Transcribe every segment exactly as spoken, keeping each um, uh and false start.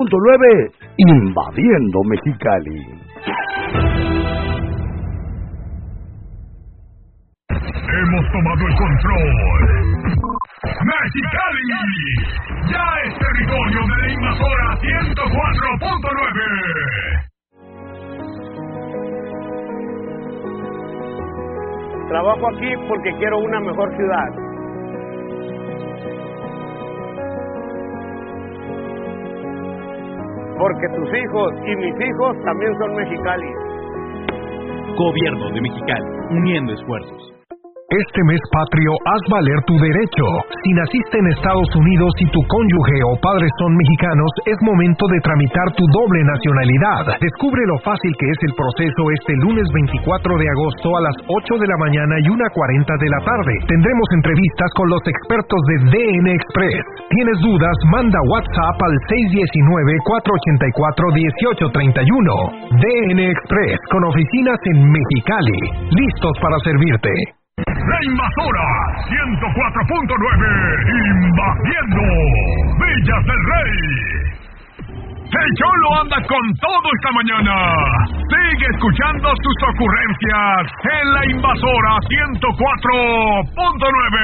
punto nueve, invadiendo Mexicali. Hemos tomado el control. ¡Mexicali! ¡Ya es territorio de la invasora ciento cuatro punto nueve! Trabajo aquí porque quiero una mejor ciudad. Porque tus hijos y mis hijos también son mexicalis. Gobierno de Mexicali, uniendo esfuerzos. Este mes patrio, haz valer tu derecho. Si naciste en Estados Unidos y tu cónyuge o padres son mexicanos, es momento de tramitar tu doble nacionalidad. Descubre lo fácil que es el proceso este lunes veinticuatro de agosto a las ocho de la mañana y una cuarenta de la tarde. Tendremos entrevistas con los expertos de D N Express. ¿Tienes dudas? Manda WhatsApp al seis uno nueve, cuatro ocho cuatro, uno ocho tres uno. D N Express, con oficinas en Mexicali. Listos para servirte. La invasora ciento cuatro punto nueve, invadiendo Villas del Rey. El Cholo anda con todo esta mañana. Sigue escuchando sus ocurrencias en la invasora ciento cuatro punto nueve.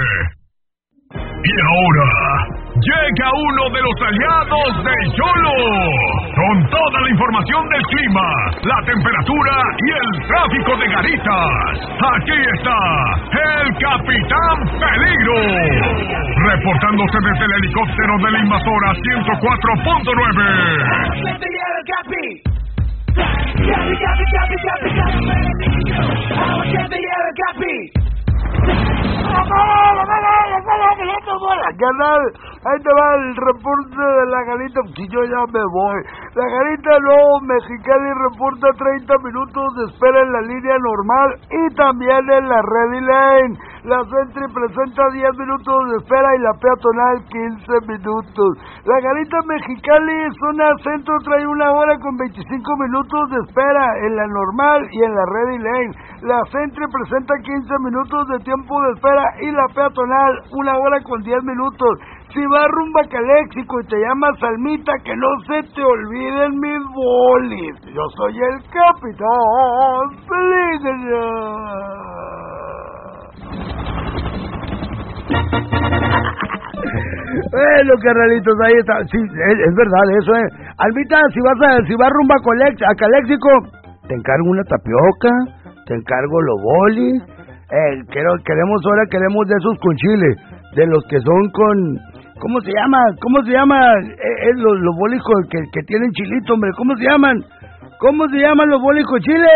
Y ahora llega uno de los aliados del Cholo, con toda la información del clima, la temperatura y el tráfico de Garitas. Aquí está el Capitán Peligro, reportándose desde el helicóptero de la invasora ciento cuatro punto nueve. Canal, ahí te va el reporte de la Garita. Si yo ya me voy. La Garita no, Mexicali reporta treinta minutos de espera en la línea normal y también en la Ready Lane. La Sentry presenta diez minutos de espera y la peatonal quince minutos. La Garita Mexicali, zona centro, trae una hora con veinticinco minutos de espera en la normal y en la Ready Lane. La Sentry presenta quince minutos de tiempo de espera y la peatonal una hora con diez minutos. Si vas rumbo a Caléxico y te llamas Almita, que no se te olviden mis bolis. Yo soy el Capitán Peligro. Bueno, carnalitos, ahí está. Sí, es, es verdad eso, eh. Almita, si vas a, si vas rumbo a, Colex, a Caléxico, te encargo una tapioca, te encargo los bolis. Eh, quiero, queremos ahora, queremos de esos con chile, de los que son con, ¿cómo se llama? ¿Cómo se llama? Eh, eh, los, los bolis con, que, que tienen chilito, hombre, ¿cómo se llaman? ¿Cómo se llaman los bolis con chile?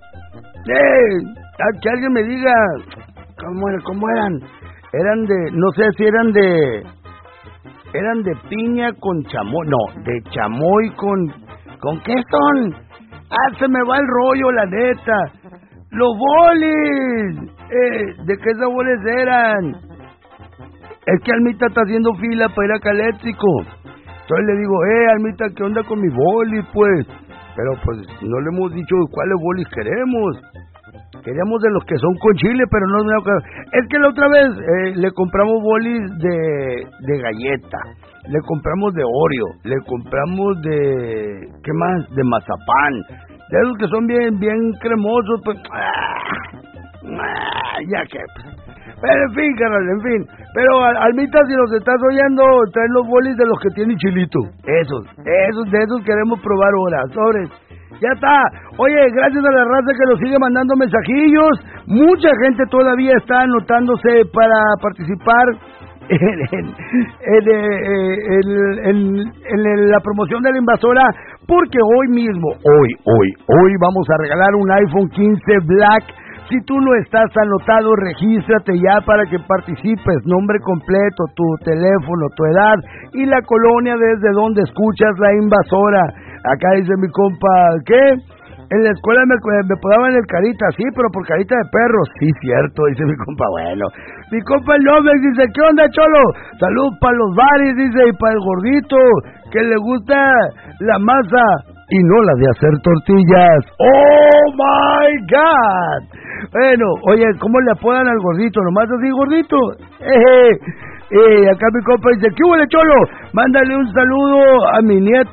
Eh, que alguien me diga, ¿cómo, cómo eran? Eran de, no sé si eran de, eran de piña con chamoy, no, de chamoy con, ¿con qué son? Ah, se me va el rollo, la neta. ¡Los bolis! Eh, ¿de qué sabores eran? Es que Almita está haciendo fila para ir a Caléxico. Entonces le digo, eh, Almita, ¿qué onda con mi bolis, pues? Pero pues no le hemos dicho cuáles bolis queremos. Queríamos de los que son con chile, pero no... Es que la otra vez eh, le compramos bolis de, de galleta, le compramos de Oreo, le compramos de... ¿qué más? De mazapán, de esos que son bien bien cremosos, pues... ¡Ah! ¡Ah! Ya que... Pero en fin, carnal, en fin. Pero, Almita, si nos estás oyendo, traen los bolis de los que tienen chilito. Esos, esos, de esos queremos probar ahora, sobres. Ya está. Oye, gracias a la raza que nos sigue mandando mensajillos. Mucha gente todavía está anotándose para participar en, en, en, en, en, en, en la promoción de la invasora, porque hoy mismo, hoy, hoy, hoy vamos a regalar un iPhone quince Black. Si tú no estás anotado, regístrate ya para que participes. Nombre completo, tu teléfono, tu edad y la colonia desde donde escuchas la invasora. Acá dice mi compa, ¿qué? En la escuela me, me podaban el carita, sí, pero por carita de perro. Sí, cierto, dice mi compa, bueno. Mi compa el Lovex dice, ¿qué onda, Cholo? Salud para los bares, dice, y para el gordito, que le gusta la masa y no la de hacer tortillas. ¡Oh, my God! Bueno, oye, ¿cómo le apodan al gordito? ¿Nomás así, gordito? Eh, Eh, acá mi compa dice, ¿qué huele, Cholo? Mándale un saludo a mi nieto